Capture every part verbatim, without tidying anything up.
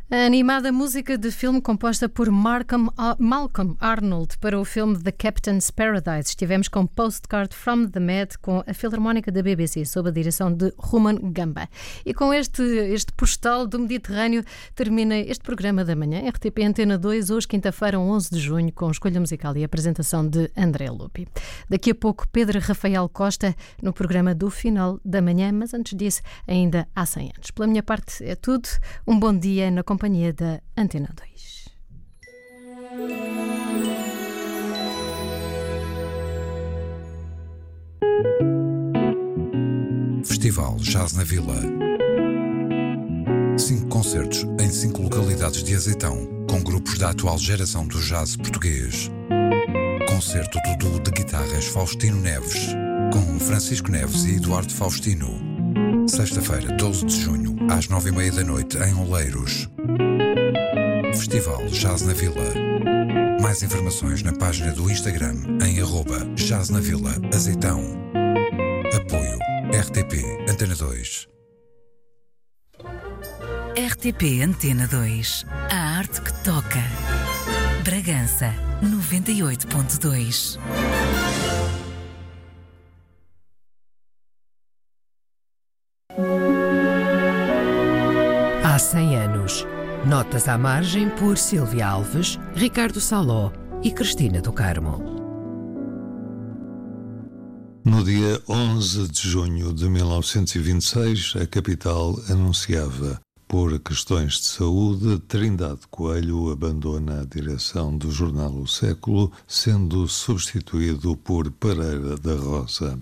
A animada música de filme composta por Malcolm, Malcolm Arnold para o filme The Captain's Paradise. Estivemos com Postcard from the Med com a Filarmónica da B B C, sob a direção de Ruman Gamba. E com este, este postal do Mediterrâneo termina este programa da manhã. R T P Antena dois, hoje quinta-feira, onze de junho, com escolha musical e apresentação de André Lupi. Daqui a pouco, Pedro Rafael Costa no programa do final da manhã, mas antes disso, ainda há cem anos. Pela minha parte é tudo. Um bom dia na companhia da Antena dois. Festival Jazz na Vila. Cinco concertos em cinco localidades de Azeitão, com grupos da atual geração do jazz português. Concerto do duo de guitarras Faustino Neves, com Francisco Neves e Eduardo Faustino. Sexta-feira, doze de junho, às nove e meia da noite, em Oleiros. Festival Jazz na Vila. Mais informações na página do Instagram em arroba Jazz na Vila Azeitão. Apoio R T P Antena dois. R T P Antena dois. A arte que toca. Bragança noventa e oito ponto dois. Há cem anos. Notas à margem por Silvia Alves, Ricardo Saló e Cristina do Carmo. No dia onze de junho de mil novecentos e vinte e seis, a capital anunciava, por questões de saúde, Trindade Coelho abandona a direção do jornal O Século, sendo substituído por Pereira da Rosa.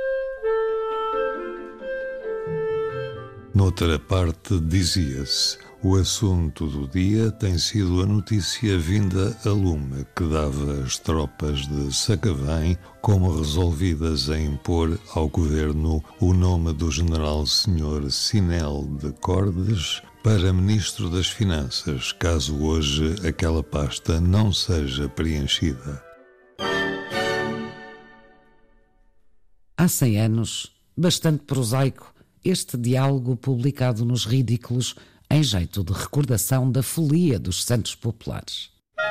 Noutra parte, dizia-se: o assunto do dia tem sido a notícia vinda a lume que dava as tropas de Sacavém como resolvidas a impor ao governo o nome do general senhor Sinel de Cordes para Ministro das Finanças, caso hoje aquela pasta não seja preenchida. Há cem anos, bastante prosaico, este diálogo publicado nos Ridículos em jeito de recordação da folia dos santos populares.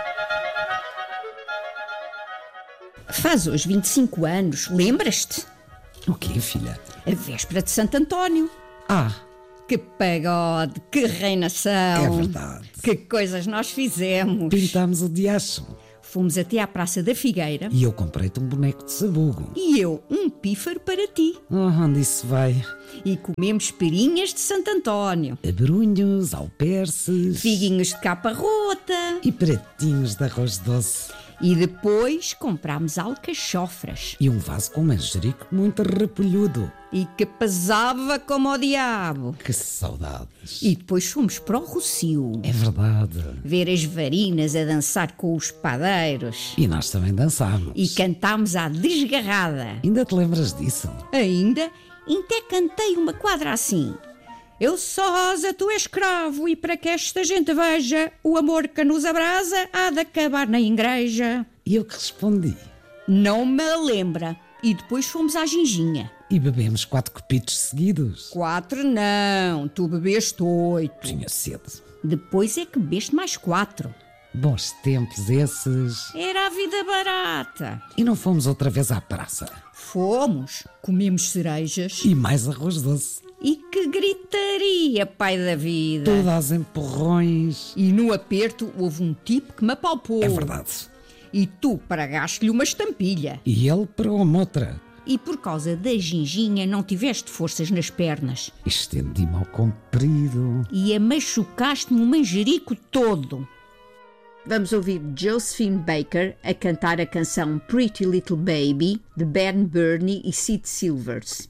Faz hoje vinte e cinco anos, lembras-te? O quê, filha? A véspera de Santo António. Ah! Que pagode, que reinação! É verdade. Que coisas nós fizemos! Pintámos o diacho. Fomos até à Praça da Figueira. E eu comprei-te um boneco de sabugo. E eu um pífaro para ti. Oh, onde isso vai? E comemos perinhas de Santo António. Abrunhos, alperces. Figuinhos de capa rota. E pratinhos de arroz doce. E depois comprámos alcachofras. E um vaso com manjerico muito repolhudo. E que pesava como o diabo. Que saudades. E depois fomos para o Rocio. É verdade. Ver as varinas a dançar com os padeiros. E nós também dançámos. E cantámos à desgarrada. Ainda te lembras disso? Ainda? Até cantei uma quadra assim. Eu sou rosa, tu és escravo, e para que esta gente veja, o amor que nos abrasa há de acabar na igreja. E eu que respondi? Não me lembra. E depois fomos à Ginginha. E bebemos quatro copitos seguidos. Quatro não, tu bebeste oito. Tinha sede. Depois é que bebeste mais quatro. Bons tempos esses. Era a vida barata. E não fomos outra vez à praça? Fomos. Comemos cerejas. E mais arroz doce. E que gritaria, pai da vida. Todas empurrões. E no aperto houve um tipo que me apalpou. É verdade. E tu pragaste-lhe uma estampilha. E ele pregou-me outra. E por causa da ginginha não tiveste forças nas pernas. Estendi-me ao comprido. E amachucaste-me o manjerico todo. Vamos ouvir Josephine Baker a cantar a canção Pretty Little Baby, de Ben Burney e Sid Silvers.